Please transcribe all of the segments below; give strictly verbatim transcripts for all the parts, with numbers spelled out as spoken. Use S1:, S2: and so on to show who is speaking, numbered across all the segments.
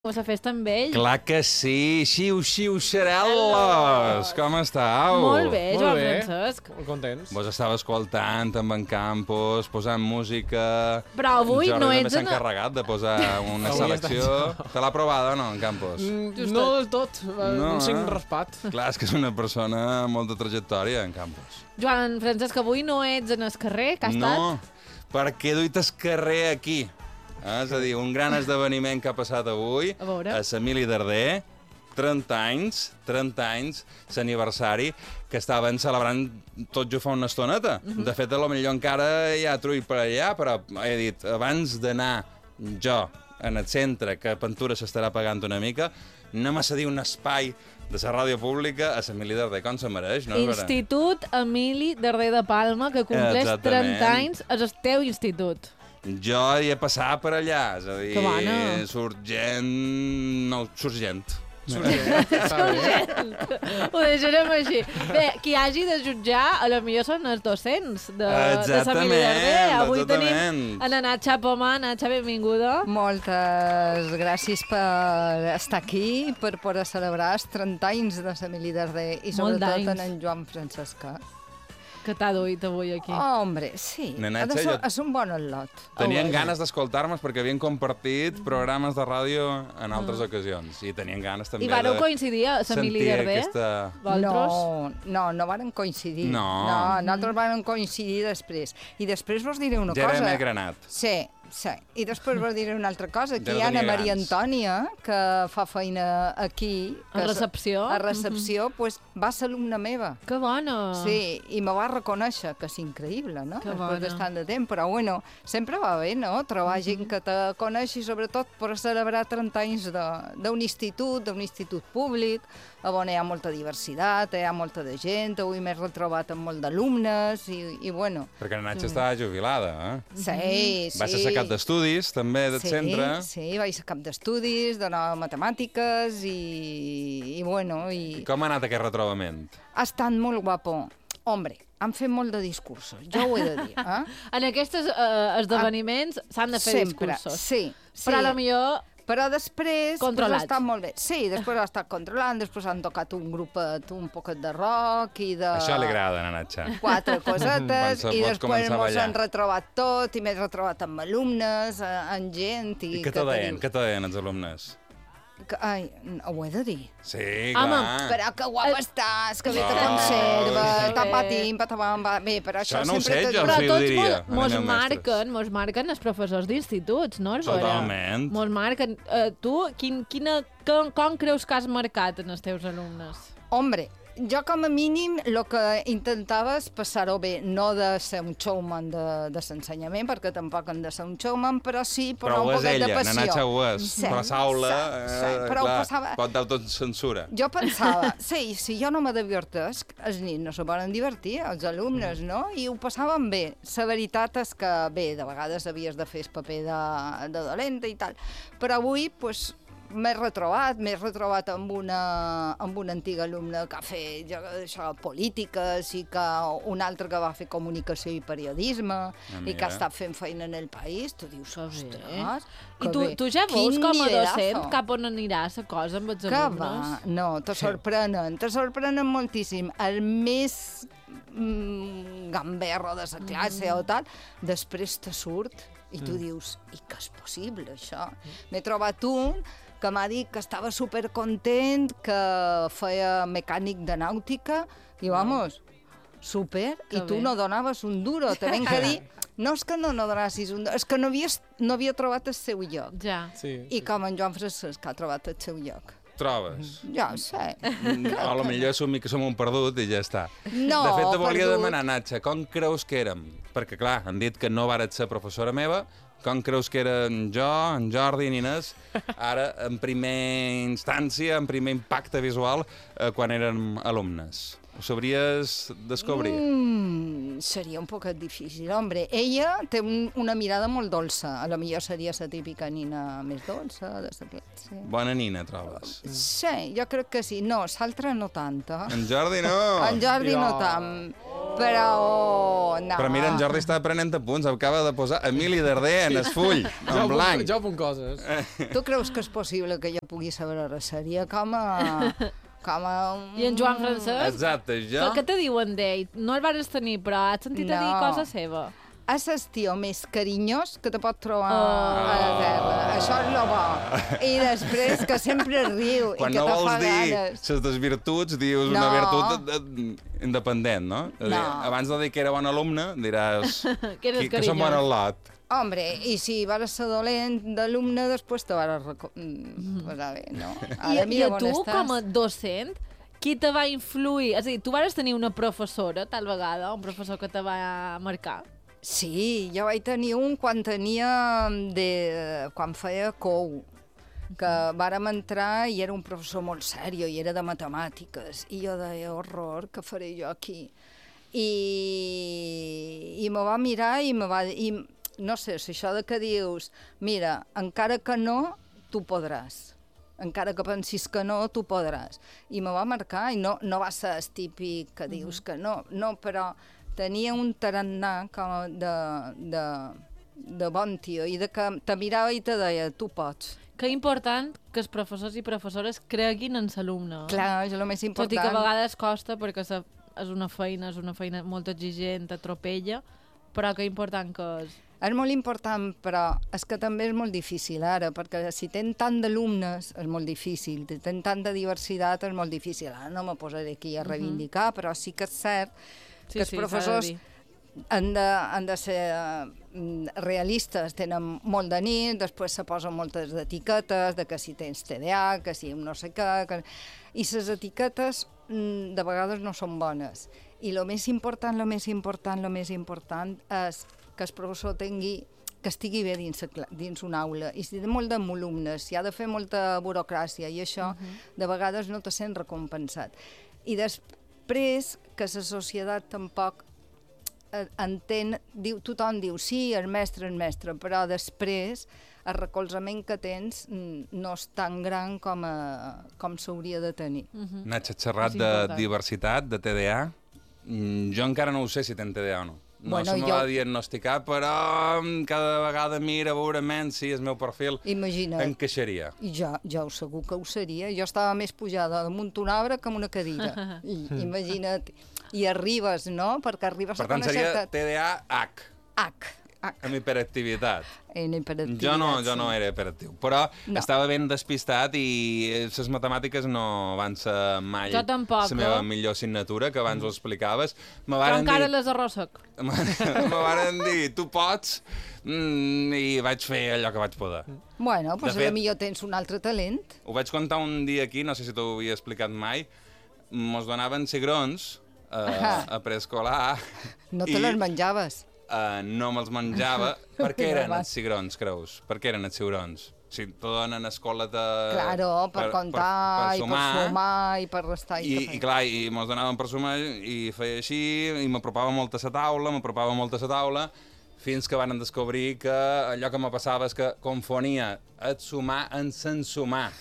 S1: La festa amb ell.
S2: Clar que sí! Xiu, xiu, xarel·les! Com estàu?
S1: Molt bé,
S3: Molt
S1: Joan
S3: bé.
S1: Francesc.
S3: Molt contents.
S2: Vos estava escoltant amb en Campos, posant música...
S1: Però avui
S2: Jordi
S1: no
S2: també
S1: ets
S2: s'ha
S1: en-
S2: encarregat de posar una
S3: Avui
S2: selecció. Te l'ha provada o no, en Campos?
S3: Mm,
S1: Just
S3: no
S1: tot.
S3: del tot,
S2: No,
S3: no, un cinc
S2: eh?
S3: raspat.
S2: Clar, és que és una persona amb molta trajectòria, en Campos.
S1: Joan Francesc, avui no ets en el carrer, que ha estat?
S2: No, perquè duit el carrer aquí. Eh? És a dir, un gran esdeveniment que ha passat avui
S1: A veure.
S2: a l'Emili Darder, trenta anys, trenta anys, l'aniversari, que estaven celebrant tot jo fa una estoneta. Uh -huh. De fet, a lo millor encara hi ha trull per allà, però he dit, abans d'anar jo en el centre, que Pentura s'estarà pagant una mica, anem a cedir un espai de la ràdio pública a l'Emili Darder, com se mereix, no?
S1: Institut Emili Darder de Palma, que compleix
S2: Exactament.
S1: trenta anys, és el teu institut.
S2: Jo hi he passat per allà, és a dir,
S1: Que bona.
S2: surt gent... no, surt gent.
S3: Està bé.
S1: Ho deixarem així. Bé, qui hagi de jutjar, a lo millor són els docents de, de l'Emili Darder. Avui
S2: exactament.
S1: tenim a Natxa Pomà. Natxa, benvinguda.
S4: Moltes gràcies per estar aquí, per poder celebrar els trenta anys de l'Emili Darder i
S1: Molt
S4: sobretot
S1: d'anys.
S4: en en Joan Francesc.
S1: Que t'ha duit avui aquí.
S4: Oh, hombre, sí.
S2: Nenetxa,
S4: Ha de ser-
S2: jo-
S4: És un bon al·lot.
S2: Tenien
S1: Oh,
S2: ganes d'escoltar-nos perquè havien compartit programes de ràdio en altres ocasions i tenien ganes també
S1: I vareu
S2: de
S1: coincidir a l'Emili
S2: sentir
S1: Darder?
S2: aquesta...
S1: Vosaltres?
S4: No, no, no varen coincidir.
S2: No.
S4: no nosaltres varen coincidir després. I després vos diré una
S2: Ja era
S4: cosa.
S2: més granat.
S4: Sí, sí. I després vos diré una altra cosa. Aquí
S2: Ja no
S4: hi ha
S2: tenia
S4: Ana Maria
S2: gans.
S4: Antònia, que fa feina aquí.
S1: A
S4: que és-
S1: recepció?
S4: A recepció, doncs pues, va ser alumna meva.
S1: Que bona.
S4: Sí, i me va reconèixer, que és increïble, no?
S1: Que
S4: Després
S1: bona.
S4: de tant de temps, però bueno, sempre va bé, no? Trobar gent que te coneixi, sobretot per celebrar trenta anys de- d'un institut, d'un institut públic, on hi ha molta diversitat, hi ha molta de gent, avui m'he retrobat amb molt d'alumnes, i, i bueno...
S2: Perquè la Natxa estava jubilada, eh?
S4: Sí, sí.
S2: Va ser sa cap d'estudis, també, del
S4: sí,
S2: centre.
S4: Sí, vaig ser cap d'estudis, donava matemàtiques i, i bueno... I...
S2: Com ha anat aquest retrobament?
S4: Ha estat molt guapo. Hombre, han fet molt de discursos, jo ho he de dir. Eh?
S1: En aquests uh, esdeveniments s'han de fer
S4: Sempre,
S1: discursos.
S4: sí. sí.
S1: Però a lo millor...
S4: Però després
S1: Controlats.
S4: pues, ha estat molt bé. Sí, després ha estat controlant, després han tocat un grupet, un poquet de rock i de...
S2: Això li agrada, a la Natxa.
S4: Quatre cosetes,
S2: Quan se
S4: i
S2: pot
S4: després
S2: començar a
S4: mos
S2: ballar.
S4: han retrobat tot, i m'he retrobat amb alumnes, eh, amb gent... I,
S2: I què te deien? Què te deien els alumnes?
S4: Que, ai, ho he de dir.
S2: Sí,
S1: Home,
S2: clar.
S4: Però que guapa estàs, que bé te
S2: Oh,
S4: conserva,
S1: sí.
S4: està patint, patabam, va... Bé, però això,
S2: Això no ho
S4: sempre
S2: sé,
S4: t'he
S2: jo
S4: dit.
S1: Però
S2: sí ho
S1: tots
S2: diria,
S1: mos, mos
S2: a les meves
S1: marquen, mos marquen els professors d'instituts, no, Albora?
S2: Totalment.
S1: Mos marquen. Uh, tu, quin, quina, com, com creus que has marcat en els teus alumnes?
S4: Hombre, jo com a mínim el que intentava és passar-ho bé, no de ser un showman de, de l'ensenyament, perquè tampoc hem de ser un showman, però sí
S2: Però
S4: posar
S2: ho
S4: un
S2: és
S4: poquet de
S2: ella,
S4: passió.
S2: na Natxa ho és.
S4: Sí,
S2: Però a l'aula,
S4: sí, sí,
S2: eh,
S4: però ho
S2: clar,
S4: passava-
S2: pot d'autocensura.
S4: Jo pensava, sí, si jo no me divertesc, els nens no se poden divertir, els alumnes, no? I ho passaven bé. La veritat és que, bé, de vegades havies de fer el paper de, de dolenta i tal, però avui, doncs, pues, m'he retrobat, m'he retrobat amb una, amb una antiga alumna que ha fet jo, això, polítiques i que un altre que va fer comunicació i periodisme
S2: Ah,
S4: i que
S2: mira.
S4: ha estat fent feina en el país. Tu dius,
S1: Que bé.
S4: ostres,
S1: I
S4: que
S1: tu,
S4: bé.
S1: tu ja veus
S4: Quin
S1: com a
S4: nivelazo.
S1: docent cap on anirà la cosa amb els
S4: Que
S1: alumnes?
S4: va, no, te sorprenen, te sorprenen moltíssim. El més mm, gamberro de la classe mm. o tal, després te surt i tu mm. dius, i que és possible, això? M'he trobat un que m'ha dit que estava supercontent, que feia mecànic de nàutica, i vamos, super,
S1: Que
S4: i tu
S1: bé.
S4: no donaves un duro, t'he que dir, no és que no, no donassis un duro, és que no havies, no havia trobat el seu lloc.
S1: Ja.
S3: Sí,
S4: I com en Joan Francesc ha trobat el seu lloc.
S2: Trobes?
S4: Ja ho sé.
S2: A lo millor assumir que som un perdut i ja està.
S4: No,
S2: De fet, te volia
S4: perdut.
S2: demanar, Natxa, com creus que érem? Perquè, clar, han dit que no vares ser professora meva. Com creus que eren jo, en Jordi, en Inés, ara, en primera instància, en primer impacte visual, eh, quan érem alumnes? Ho sabries descobrir?
S4: Mm, seria un poc difícil, hombre. Ella té un, una mirada molt dolça. A lo millor seria la típica nina més dolça de la classe.
S2: Bona nina, trobes?
S4: Sí, jo crec que sí. No, l'altra no tanta.
S2: En Jordi no!
S4: En Jordi no
S3: Jo.
S4: tant. Però... No.
S2: Però mira, en Jordi està prenent apunts, acaba de posar Emili Darder en el full, en blanc.
S3: Jo apunt coses.
S4: Tu creus que és possible que jo pugui saber la sèrie com a... com a...
S1: I en Joan Francesc?
S2: Exacte, jo...
S1: Què te diuen d'ell? No el vas tenir, però has sentit a dir
S4: No.
S1: cosa seva.
S4: És el tio més carinyós que te pot trobar
S1: Oh.
S4: a la Terra. Això és lo bo. I després que sempre riu
S2: Quan
S4: i que
S2: no
S4: te
S2: vols
S4: fa
S2: dir
S4: ganes.
S2: les desvirtuts, dius
S4: No.
S2: una virtut eh, independent, no? És a dir,
S4: No.
S2: abans de dir que era bon alumne, diràs
S1: Que eres
S2: que, que som bon
S1: carinyós.
S2: al·lot.
S4: Hombre, i si vas ser dolent d'alumne, després te vas reco... Mm, pues a veure, no?
S1: I,
S4: Ara
S1: I
S4: mira
S1: a
S4: on
S1: tu,
S4: estàs.
S1: com a docent, qui te va influir? És a dir, tu vas tenir una professora, tal vegada, un professor que te va marcar?
S4: Sí, jo vaig tenir un quan tenia... De, quan feia cou, que vàrem entrar i era un professor molt sèrio i era de matemàtiques. I jo deia, horror, què faré jo aquí? I, i me va mirar i me va dir... I, no sé, si això de que dius, mira, encara que no, tu podràs. Encara que pensis que no, tu podràs. I me va marcar, i no, no va ser el típic que dius que no, no, però tenia un tarannà com de, de, de bon tio, i de que te mirava i te deia, tu pots.
S1: Que important que els professors i professores creguin en l'alumne.
S4: Clar, és el més important.
S1: Tot i que a vegades costa, perquè se- és una feina, és una feina molt exigent, t'atropella, però que important que és.
S4: És molt important, però és que també és molt difícil ara, perquè si tens tant d'alumnes és molt difícil, si tens tanta diversitat és molt difícil. Ara no me posaré aquí a reivindicar, uh -huh. però sí que és cert
S1: Sí,
S4: que els
S1: sí,
S4: professors
S1: s'ha de dir.
S4: han de, han de ser mm, realistes, tenen molt de nit, després se posen moltes etiquetes, de que si tens T D A, que si no sé què... Que... I les etiquetes mm, de vegades no són bones. I el més important, el més important, el més important és que el professor tingui, que estigui bé dins, la, dins una aula. I si té molt d'alumnes, si ha de fer molta burocràcia i això, uh -huh. de vegades no te sent recompensat. I després que la societat tampoc entén, diu, tothom diu, sí, el mestre, el mestre, però després el recolzament que tens no és tan gran com, a, com s'hauria de tenir.
S1: Uh -huh.
S2: Nacho, has xerrat
S1: És
S2: de
S1: important.
S2: diversitat, de T D A. Mm, Jo encara no ho sé si ten T D A o no. No
S4: Bueno,
S2: se me
S4: jo-
S2: va diagnosticar, però mm, cada vegada mira, veurament, si el meu perfil
S4: Imagina't.
S2: encaixaria.
S4: I jo, jo segur que ho seria. Jo estava més pujada damunt un arbre que amb una cadira. I, imagina't. I arribes, no? Perquè arribes
S2: Per
S4: a
S2: tant,
S4: una
S2: seria
S4: certa...
S2: T D A H,
S4: H. H.
S2: amb hiperactivitat.
S4: En hiperactivitat,
S2: Jo no, jo
S4: sí.
S2: no era hiperactiu, però
S4: No.
S2: estava ben despistat i les matemàtiques no van ser mai
S1: Jo tampoc,
S2: la meva
S1: eh?
S2: millor assignatura, que abans ho explicaves. Me
S1: Jo
S2: varen
S1: encara
S2: dir,
S1: les arrossec.
S2: me varen dir, tu pots, mm, i vaig fer allò que vaig poder.
S4: Bueno, doncs
S2: fet-
S4: fet... millor tens un altre talent.
S2: Ho vaig contar un dia aquí, no sé si t'ho havia explicat mai, mos donaven cigrons
S4: Ah.
S2: a, a preescolar.
S4: No te
S2: i,
S4: les menjaves.
S2: Uh, no me'ls menjava. Per què eren
S4: Normal.
S2: els cigrons, creus? Per què eren els cigrons? Si t'ho donen a escola de...
S4: Claro, per, comptar,
S2: per, per
S4: i per
S2: sumar,
S4: sumar, i per restar. I,
S2: I,
S4: per
S2: i clar, i mos donaven per sumar, i feia així, i m'apropava molt a la taula, m'apropava molt a la taula, fins que van descobrir que allò que me passava és que confonia el sumar en sensumar.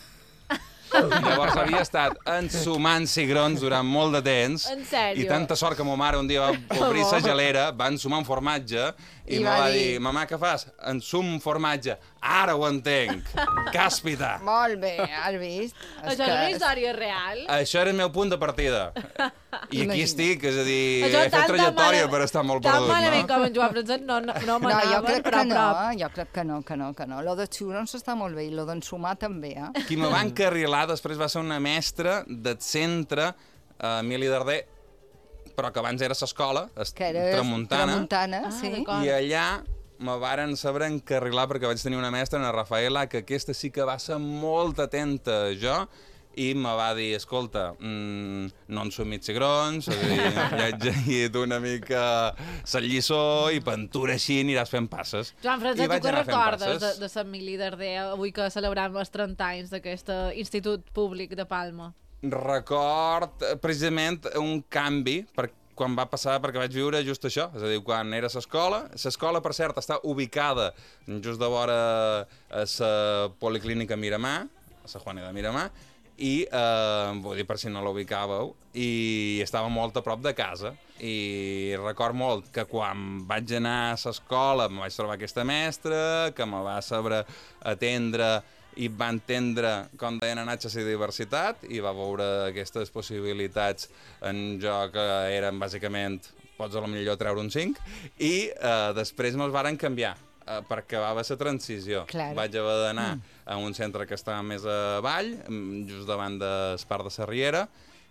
S2: Llavors havia estat ensumant cigrons durant molt de temps.
S1: En sèrio?
S2: I tanta sort que ma mare un dia va obrir la gelera, va ensumar un formatge i,
S4: I
S2: me
S4: va
S2: va
S4: dir-
S2: dir, mamà, què fas? Ensum un formatge. Ara ho entenc. Càspita.
S4: Molt bé, has vist? És
S1: Això és una història real.
S2: Això era el meu punt de partida. I aquí
S4: Imagina.
S2: estic, és a dir,
S1: Això
S2: he fet
S1: tan- tan
S2: trajectòria
S1: mala-
S2: per estar molt
S1: Tan
S2: perdut,
S1: malament
S2: no?
S1: com en Joan Francesc no, no, no
S4: No,
S1: m'anava,
S4: jo crec
S1: però
S4: que no,
S1: prop.
S4: eh? jo crec que no, que no, que no. Lo de xiurons està molt bé i lo d'ensumar també, eh?
S2: Qui me va encarrilar després va ser una mestra del centre, eh, Emili Darder, però que abans era l'escola,
S4: Que era
S2: Tramuntana,
S4: Tramuntana,
S1: Ah,
S4: sí.
S1: d'acord.
S2: i allà me varen saber encarrilar perquè vaig tenir una mestra, na Rafaela, que aquesta sí que va ser molt atenta a jo, i me va dir, escolta, mmm, no ensumit cigrons, és a dir, ja he llegit una mica la lliçó i pintura així aniràs fent passes.
S1: Joan
S2: I
S1: Francesc, tu
S2: vaig
S1: què
S2: anar fent
S1: recordes de,
S2: passes.
S1: de Sant Emili Darder, avui que celebrem els trenta anys d'aquest Institut Públic de Palma?
S2: Record eh, precisament un canvi per quan va passar, perquè vaig viure just això, és a dir, quan era a l'escola. L'escola, per cert, està ubicada just de vora a la Policlínica Miramar, a la Juana de Miramar, i, eh, vull dir, per si no l'ubicàveu, i estava molt a prop de casa. i record molt que quan vaig anar a l'escola em vaig trobar aquesta mestra, que me va saber atendre i va entendre com deien anar a la diversitat i va veure aquestes possibilitats en jo que eren bàsicament, pots a lo millor treure un cinc, i eh, després me'ls varen canviar eh, perquè va haver la transició.
S4: Claro.
S2: Vaig haver d'anar mm. a un centre que estava més avall, just davant del Parc de la Riera,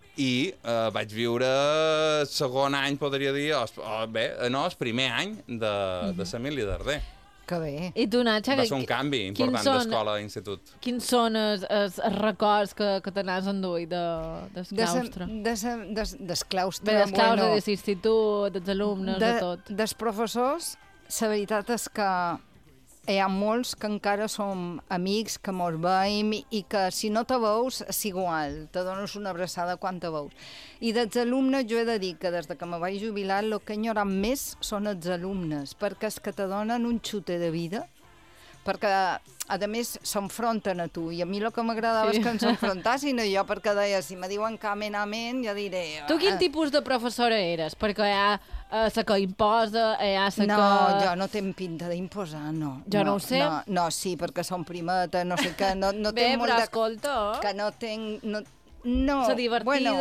S2: i eh, vaig viure el segon any, podria dir, o, o bé, no, el primer any de, mm-hmm. de l'Emili Darder.
S4: Que bé.
S1: I tu, Natxa,
S2: Va ser un canvi important
S1: són,
S2: d'escola a institut.
S1: Quins són els, els, els records que, que te n'has enduit de, del claustre?
S4: De, de, de, des claustre,
S1: Bé, del claustre,
S4: bueno,
S1: de l'institut, dels alumnes, de, de tot.
S4: Dels professors, la veritat és que hi ha molts que encara som amics, que mos veiem i que si no te veus és igual, te dones una abraçada quan te veus. I dels alumnes jo he de dir que des de que me vaig jubilar el que enyoram més són els alumnes, perquè és que te donen un xute de vida, perquè a més s'enfronten a tu, i a mi el que m'agradava sí. és que ens enfrontassin a jo, perquè deia, si me diuen que amen, amen, jo diré...
S1: Tu quin tipus de professora eres? Perquè hi ha uh, la que imposa, hi ha la
S4: no,
S1: que...
S4: No, jo no tenc pinta d'imposar, no.
S1: Jo no, no ho sé.
S4: No, no, sí, perquè som primeta, no sé què, no, no
S1: Bé,
S4: tenc molt
S1: però
S4: de...
S1: escolta...
S4: Que no tenc... No, no,
S1: sa divertida,
S4: bueno,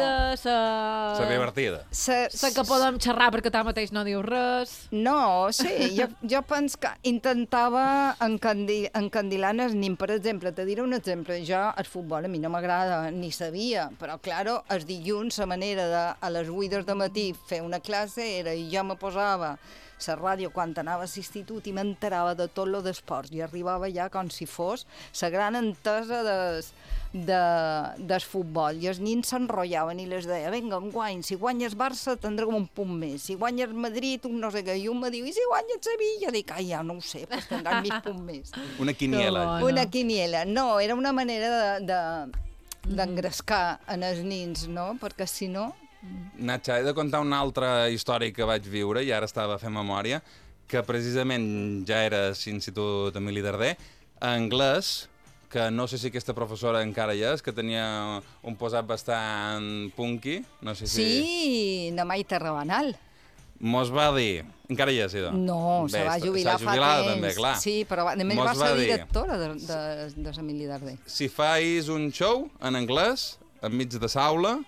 S1: sa...
S2: Sa divertida.
S4: Sa,
S1: sa que podem xerrar perquè tu mateix no dius res.
S4: No, sí, jo, jo penso que intentava encandi, encandilar els nins. Per exemple, te diré un exemple, jo el futbol a mi no m'agrada, ni sabia, però, claro, els dilluns, la manera de a les vuit del matí fer una classe era, i jo me posava la ràdio quan anava a l'institut i m'enterava de tot lo d'esports, i arribava ja com si fos la gran entesa des, de, del futbol, i els nins s'enrotllaven i les deia, vinga, enguany, si guanyes Barça tindrem un punt més, si guanyes Madrid un no sé què, i un me diu, i si guanyes Sevilla? Dic, ai, ja no ho sé, pues tindran mig punt més.
S2: Una quiniela.
S1: Bueno.
S4: Una quiniela, no, era una manera de, de, d'engrescar en els nins, no? Perquè si no...
S2: Natxa, he de contar una altra història que vaig viure, i ara estava a fer memòria, que precisament ja era a l'Institut Emili Darder, a anglès, que no sé si aquesta professora encara hi és, que tenia un posat bastant punky, no sé si...
S4: Sí, na Maite Rabanal.
S2: Mos va dir... Encara hi és, idò?
S4: No,
S2: Bé,
S4: se va jubilar fa temps.
S2: També, clar.
S4: Sí, però a més
S2: Mos
S4: va ser
S2: va dir,
S4: directora de, de, de l'Emili Darder.
S2: si fais un show en anglès, enmig de l'aula,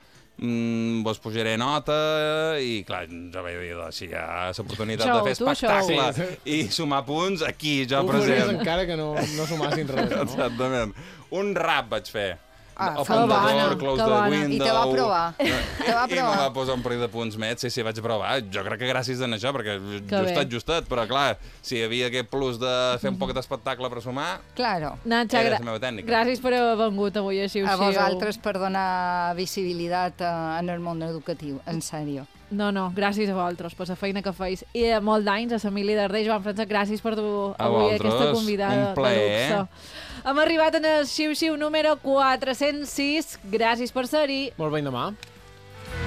S2: Mm, vos pujaré nota i clar, jo vaig dir, si hi ha l'oportunitat de fer espectacle
S3: sí.
S2: i sumar punts, aquí jo
S3: Ho
S2: present.
S3: faries encara que no, no sumassin res, no?
S2: Exactament. Un rap vaig fer.
S4: Ah,
S2: Open the
S1: bona,
S2: door, close
S1: que
S2: the
S1: bona.
S2: window.
S4: I te va aprovar. Te va
S2: I
S4: aprovar.
S2: me va posar un parell de punts més, sí, sí, vaig aprovar. Jo crec que gràcies a això, perquè
S1: Que
S2: justet,
S1: bé.
S2: justet, però clar, si hi havia aquest plus de fer un poc d'espectacle per sumar,
S4: Claro.
S1: Natxa,
S2: era
S1: gra
S2: la meva tècnica.
S1: gràcies per haver vengut avui a Xiu
S4: A
S1: Xiu.
S4: vosaltres per donar visibilitat eh, en el món educatiu, en sèrio.
S1: No, no, gràcies a vosaltres per la feina que feis. I a molt d'anys, a l'Emili Darder, Joan Francesc, gràcies per dur
S2: A
S1: avui
S2: vosaltres,
S1: aquesta convidada
S2: un plaer.
S1: de luxe. Hem arribat en el Xiu Xiu número quatre-cents sis. Gràcies per ser-hi.
S3: Molt bé, demà.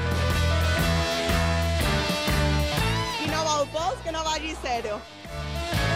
S5: Qui no vol pols, que no vagi zero.